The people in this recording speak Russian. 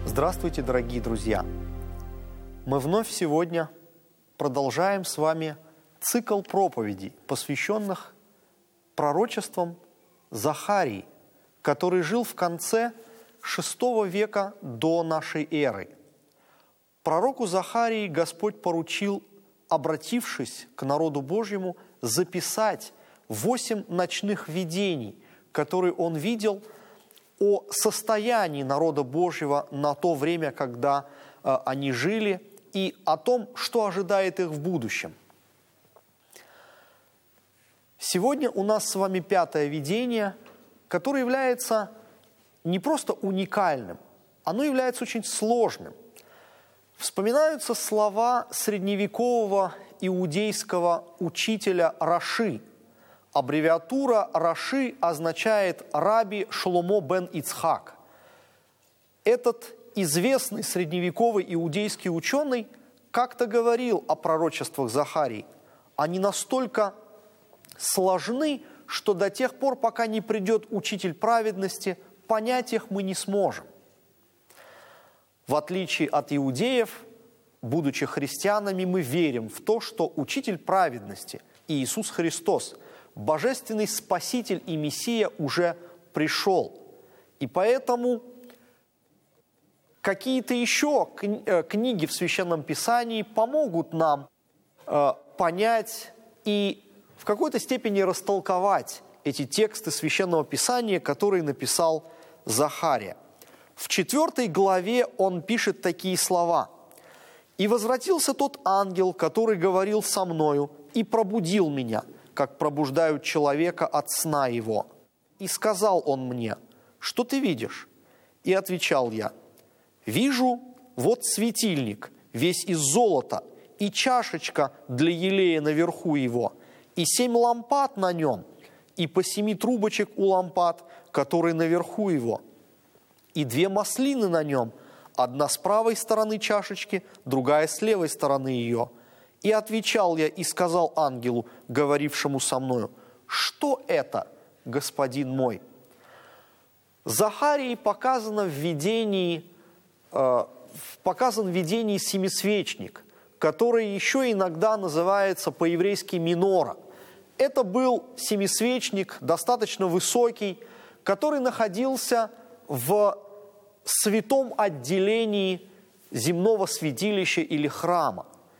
Здравствуйте, дорогие друзья! Мы вновь сегодня продолжаем с вами цикл проповедей, посвященных пророчествам Захарии, который жил в конце VI века до нашей эры. Пророку Захарии Господь поручил, обратившись к народу Божьему, записать 8 ночных видений, которые он видел о состоянии народа Божьего на то время, когда они жили, и о том, что ожидает их в будущем. Сегодня у нас с вами 5-е видение, которое является не просто уникальным, оно является очень сложным. Вспоминаются слова средневекового иудейского учителя Раши. Аббревиатура Раши означает «Раби Шломо бен Ицхак». Этот известный средневековый иудейский ученый как-то говорил о пророчествах Захарии. Они настолько сложны, что до тех пор, пока не придет учитель праведности, понять их мы не сможем. В отличие от иудеев, будучи христианами, мы верим в то, что учитель праведности Иисус Христос, Божественный Спаситель и Мессия, уже пришел. И поэтому какие-то еще книги в Священном Писании помогут нам понять и в какой-то степени растолковать эти тексты Священного Писания, которые написал Захария. В 4 главе он пишет такие слова: «И возвратился тот ангел, который говорил со мною, и пробудил меня, как пробуждают человека от сна его. И сказал он мне: что ты видишь? И отвечал я: вижу, вот светильник, весь из золота, и чашечка для елея наверху его, и 7 лампад на нем, и по 7 трубочек у лампад, которые наверху его, и 2 маслины на нем, одна с правой стороны чашечки, другая с левой стороны ее. И отвечал я и сказал ангелу, говорившему со мною: что это, господин мой?» Захарии показан в видении семисвечник, который еще иногда называется по-еврейски минора. Это был семисвечник, достаточно высокий, который находился в святом отделении земного святилища или храма.